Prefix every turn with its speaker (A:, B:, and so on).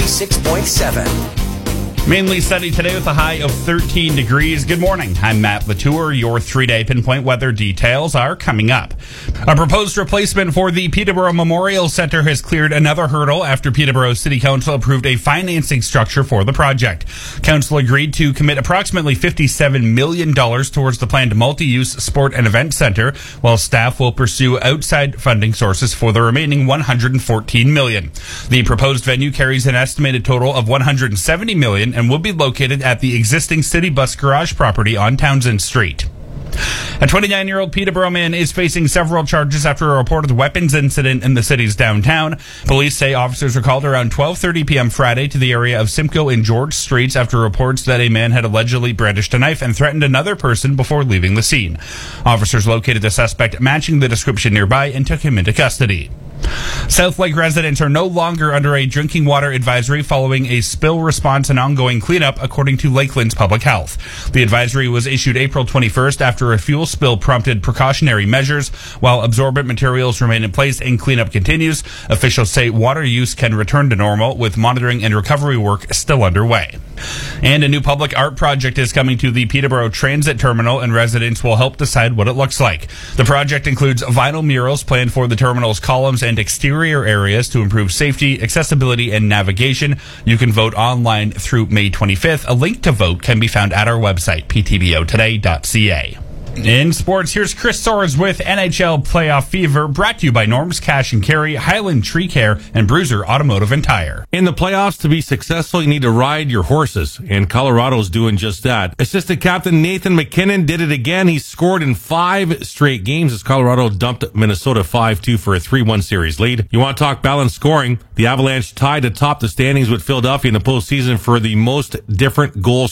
A: 96.7.
B: Mainly sunny today with a high of 13 degrees. Good morning. I'm Matt Latour. Your 3-day pinpoint weather details are coming up. A proposed replacement for the Peterborough Memorial Centre has cleared another hurdle after Peterborough City Council approved a financing structure for the project. Council agreed to commit approximately $57 million towards the planned multi-use sport and event centre, while staff will pursue outside funding sources for the remaining $114 million. The proposed venue carries an estimated total of $170 million and will be located at the existing City Bus Garage property on Townsend Street. A 29-year-old Peterborough man is facing several charges after a reported weapons incident in the city's downtown. Police say officers were called around 12:30 p.m. Friday to the area of Simcoe and George Streets after reports that a man had allegedly brandished a knife and threatened another person before leaving the scene. Officers located the suspect matching the description nearby and took him into custody. South Lake residents are no longer under a drinking water advisory following a spill response and ongoing cleanup, according to Lakeland's Public Health. The advisory was issued April 21st after a fuel spill prompted precautionary measures. While absorbent materials remain in place and cleanup continues, officials say water use can return to normal, with monitoring and recovery work still underway. And a new public art project is coming to the Peterborough Transit Terminal, and residents will help decide what it looks like. The project includes vinyl murals planned for the terminal's columns and exterior areas to improve safety, accessibility, and navigation. You can vote online through May 25th. A link to vote can be found at our website, ptbotoday.ca. In sports, here's Chris Soares with NHL Playoff Fever, brought to you by Norm's Cash and Carry, Highland Tree Care, and Bruiser Automotive and Tire.
C: In the playoffs, to be successful, you need to ride your horses, and Colorado's doing just that. Assistant captain Nathan McKinnon did it again. He scored in 5 straight games as Colorado dumped Minnesota 5-2 for a 3-1 series lead. You want to talk balanced scoring? The Avalanche tied atop the standings with Philadelphia in the postseason for the most different goals